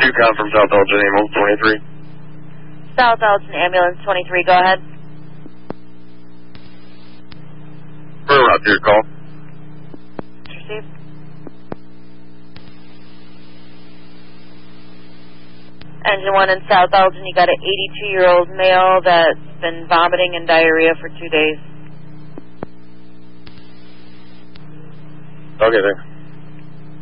2 from South Elgin, ambulance 23. South Elgin, ambulance 23, go ahead. We're out to your call. Received. Engine 1 in South Elgin, you got an 82-year-old male that's been vomiting and diarrhea for 2 days. Okay, thanks.